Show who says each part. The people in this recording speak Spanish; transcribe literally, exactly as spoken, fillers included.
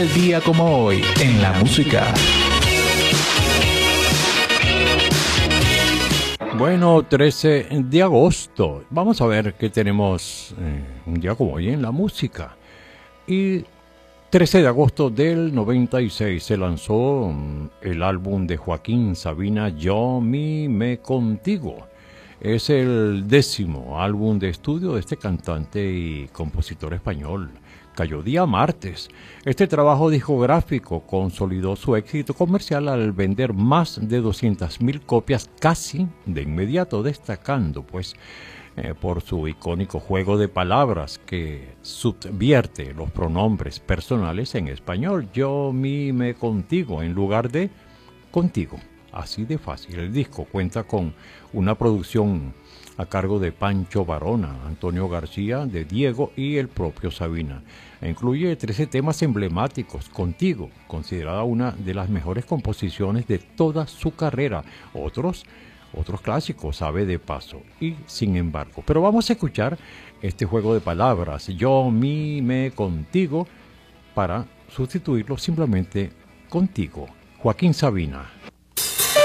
Speaker 1: El día como hoy en la música. Bueno, trece de agosto. Vamos a ver qué tenemos eh, un día como hoy en la música. Y trece de agosto del noventa y seis se lanzó mm, el álbum de Joaquín Sabina, Yo, mi, me, contigo. Es el décimo álbum de estudio de este cantante y compositor español. Cayó día martes. Este trabajo discográfico consolidó su éxito comercial al vender más de doscientas mil copias casi de inmediato, destacando pues eh, por su icónico juego de palabras que subvierte los pronombres personales en español. Yo, mi, me, contigo en lugar de contigo. Así de fácil. El disco cuenta con una producción a cargo de Pancho Varona, Antonio García, de Diego y el propio Sabina. E incluye trece temas emblemáticos. Contigo, considerada una de las mejores composiciones de toda su carrera. Otros, otros clásicos, sabe de paso. Y sin embargo, pero vamos a escuchar este juego de palabras, yo, mi, me, contigo, para sustituirlo simplemente contigo. Joaquín Sabina.